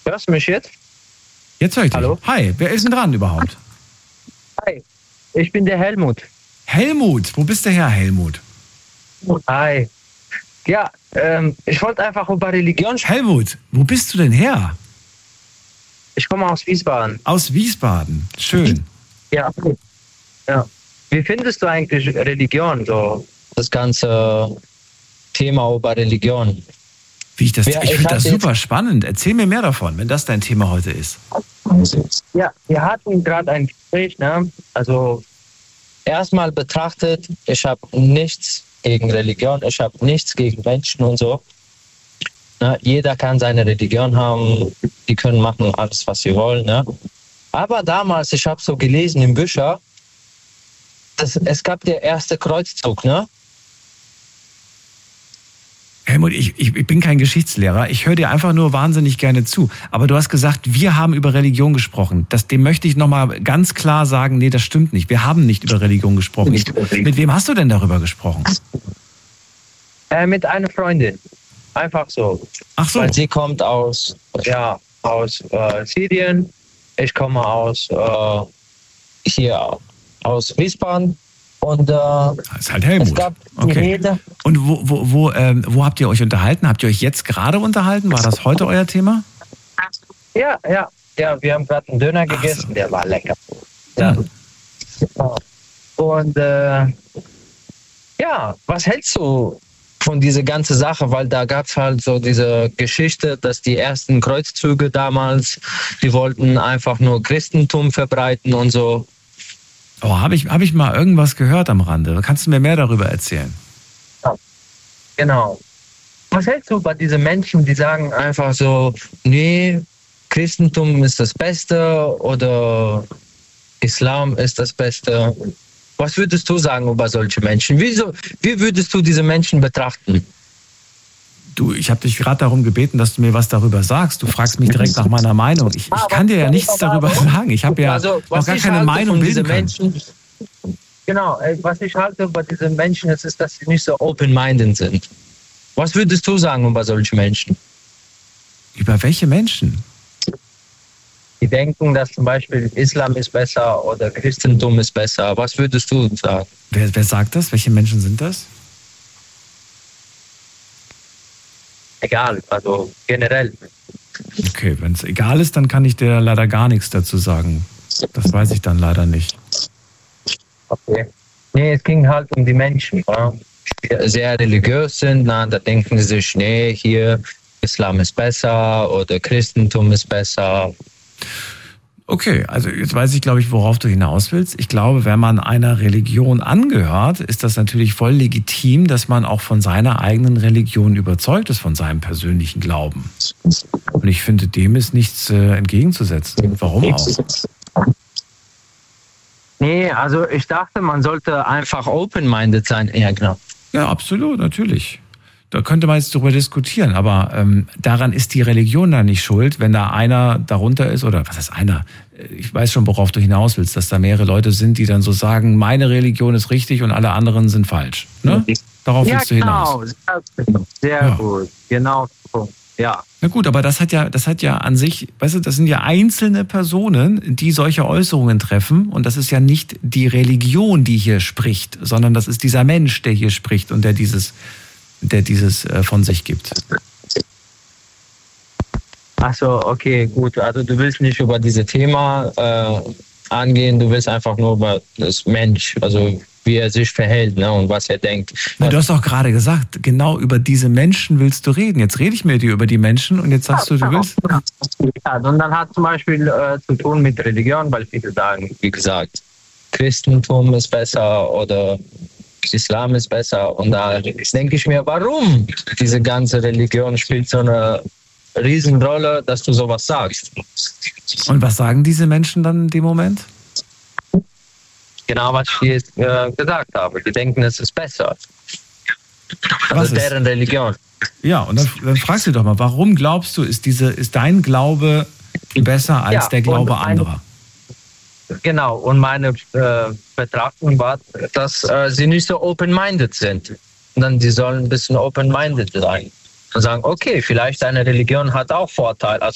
Hörst du mich jetzt? Jetzt höre ich dich. Hallo? Hi, wer ist denn dran überhaupt? Hi, ich bin der Helmut. Helmut, wo bist du her, Helmut? Hi. Ja, ich wollte einfach über Religion sprechen. Helmut, wo bist du denn her? Ich komme aus Wiesbaden. Aus Wiesbaden, schön. Ja. Wie findest du eigentlich Religion, so das ganze Thema über Religion? Ich finde das super spannend. Erzähl mir mehr davon, wenn das dein Thema heute ist. Ja, wir hatten gerade ein Gespräch, ne? Also erstmal betrachtet, ich habe nichts gegen Religion, ich habe nichts gegen Menschen und so. Ne? Jeder kann seine Religion haben, die können machen alles, was sie wollen. Ne? Aber damals, ich habe so gelesen in Büchern, es gab der erste Kreuzzug, ne? Helmut, ich bin kein Geschichtslehrer, ich höre dir einfach nur wahnsinnig gerne zu. Aber du hast gesagt, wir haben über Religion gesprochen. Dem möchte ich nochmal ganz klar sagen, nee, das stimmt nicht. Wir haben nicht über Religion gesprochen. Mit wem hast du denn darüber gesprochen? Mit einer Freundin. Einfach so. Ach so. Weil sie kommt aus Syrien. Ich komme aus Wiesbaden. Und das ist halt Helmut. Es gab die okay. Rede. Und wo habt ihr euch unterhalten? Habt ihr euch jetzt gerade unterhalten? War das heute euer Thema? Ja, wir haben gerade einen Döner gegessen, der war lecker. Ja. Und was hältst du von dieser ganzen Sache? Weil da gab es halt so diese Geschichte, dass die ersten Kreuzzüge damals, die wollten einfach nur Christentum verbreiten und so. Oh, hab ich mal irgendwas gehört am Rande? Kannst du mir mehr darüber erzählen? Ja, genau. Was hältst du bei diesen Menschen, die sagen einfach so, nee, Christentum ist das Beste oder Islam ist das Beste? Was würdest du sagen über solche Menschen? Wie würdest du diese Menschen betrachten? Du, ich habe dich gerade darum gebeten, dass du mir was darüber sagst. Du fragst mich direkt nach meiner Meinung. Ich kann dir ja nichts darüber sagen. Ich habe ja noch gar keine Meinung bilden können. Genau, was ich halte über diese Menschen ist, dass sie nicht so open-minded sind. Was würdest du sagen über solche Menschen? Über welche Menschen? Die denken, dass zum Beispiel Islam ist besser oder Christentum ist besser. Was würdest du sagen? Wer sagt das? Welche Menschen sind das? Egal, also generell. Okay, wenn es egal ist, dann kann ich dir leider gar nichts dazu sagen. Das weiß ich dann leider nicht. Okay. Nee, es ging halt um die Menschen, die sehr religiös sind. Da denken sie sich, nee, hier Islam ist besser oder Christentum ist besser. Okay, also jetzt weiß ich, glaube ich, worauf du hinaus willst. Ich glaube, wenn man einer Religion angehört, ist das natürlich voll legitim, dass man auch von seiner eigenen Religion überzeugt ist, von seinem persönlichen Glauben. Und ich finde, dem ist nichts entgegenzusetzen. Warum auch? Nee, also ich dachte, man sollte einfach open-minded sein. Ja, genau. Ja, absolut, natürlich. Da könnte man jetzt drüber diskutieren, aber daran ist die Religion da nicht schuld, wenn da einer darunter ist, oder was heißt einer? Ich weiß schon, worauf du hinaus willst, dass da mehrere Leute sind, die dann so sagen, meine Religion ist richtig und alle anderen sind falsch. Ne? Darauf willst du hinaus. Sehr gut. Genau. Ja. Na gut, aber das hat ja an sich, weißt du, das sind ja einzelne Personen, die solche Äußerungen treffen, und das ist ja nicht die Religion, die hier spricht, sondern das ist dieser Mensch, der hier spricht und der dieses von sich gibt. Ach so, okay, gut. Also du willst nicht über dieses Thema angehen, du willst einfach nur über das Mensch, also wie er sich verhält, ne, und was er denkt. Na, du hast doch gerade gesagt, genau über diese Menschen willst du reden. Jetzt rede ich mit dir über die Menschen und jetzt sagst du willst... Ja, und dann hat zum Beispiel zu tun mit Religion, weil viele sagen, wie gesagt, Christentum ist besser oder Islam ist besser. Und da denke ich mir, warum diese ganze Religion spielt so eine Riesenrolle, dass du sowas sagst. Und was sagen diese Menschen dann in dem Moment? Genau, was ich jetzt gesagt habe. Die denken, es ist besser. Also deren Religion. Ja, und dann fragst du doch mal, warum glaubst du, ist dein Glaube besser als der Glaube anderer? Genau, und meine Betrachtung war, dass sie nicht so open-minded sind. Und dann die sollen ein bisschen open-minded sein. Und sagen, okay, vielleicht deine Religion hat auch Vorteile.